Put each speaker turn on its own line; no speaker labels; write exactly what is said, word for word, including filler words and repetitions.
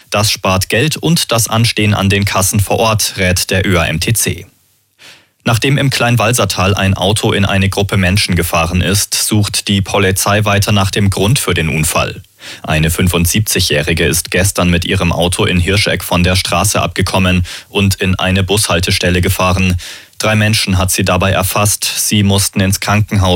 Das spart Geld und das Anstehen an den Kassen vor Ort, rät der Ö A M T C. Nachdem im Kleinwalsertal ein Auto in eine Gruppe Menschen gefahren ist, sucht die Polizei weiter nach dem Grund für den Unfall. Eine fünfundsiebzigjährige ist gestern mit ihrem Auto in Hirscheck von der Straße abgekommen und in eine Bushaltestelle gefahren. Drei Menschen hat sie dabei erfasst. Sie mussten ins Krankenhaus.